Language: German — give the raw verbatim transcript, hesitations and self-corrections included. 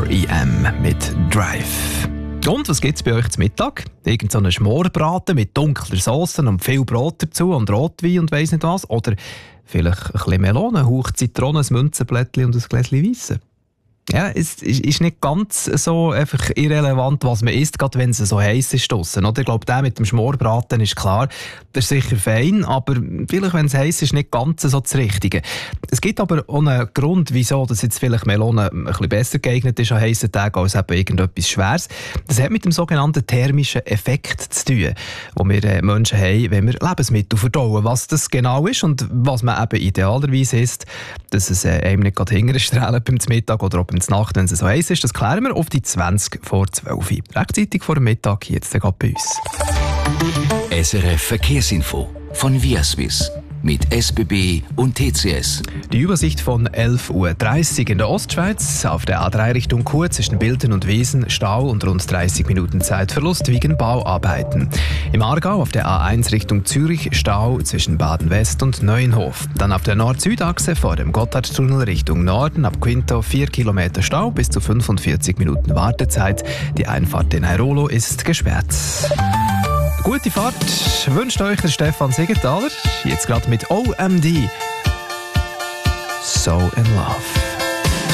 E M mit Drive. Und was gibt es bei euch zum Mittag? Irgend so einen Schmorbraten mit dunkler Sauce und viel Brot dazu und Rotwein und weiss nicht was? Oder vielleicht ein bisschen Melone, ein Hauch Zitrone, ein Münzenblättchen und ein Gläschen Weisse? Ja, es ist nicht ganz so einfach irrelevant, was man isst, gerade wenn es so heiß ist draussen, oder? Ich glaube, der mit dem Schmorbraten ist klar, das ist sicher fein, aber vielleicht, wenn es heiß ist, nicht ganz so das Richtige. Es gibt aber auch einen Grund, wieso dass jetzt vielleicht Melone ein bisschen besser geeignet ist an heissen Tagen als eben irgendetwas Schweres. Das hat mit dem sogenannten thermischen Effekt zu tun, den wir Menschen haben, wenn wir Lebensmittel verdauen. Was das genau ist und was man eben idealerweise isst, dass es einem nicht gerade hinterher strahlt beim Mittag oder ob in der Nacht, wenn es so heiß ist, das klären wir auf die zwanzig vor zwölf. Rechtzeitig vor dem Mittag, jetzt gerade bei uns. S R F Verkehrsinfo von Viaswiss mit S B B und T C S. Die Übersicht von elf Uhr dreißig in der Ostschweiz. Auf der A drei Richtung Chur zwischen Bilten und Wiesen Stau und rund dreißig Minuten Zeitverlust wegen Bauarbeiten. Im Aargau auf der A eins Richtung Zürich Stau zwischen Baden-West und Neuenhof. Dann auf der Nord-Süd-Achse vor dem Gotthardtunnel Richtung Norden ab Quinto vier Kilometer Stau bis zu fünfundvierzig Minuten Wartezeit. Die Einfahrt in Airolo ist gesperrt. Gute Fahrt wünscht euch der Stefan Siegenthaler. Jetzt gerade mit O M D. So in Love.